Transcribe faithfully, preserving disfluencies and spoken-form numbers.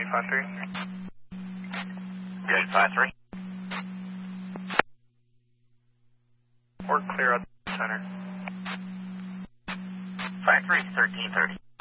me, five three. Good, five three. We're clear at the center. five three, thirteen thirty.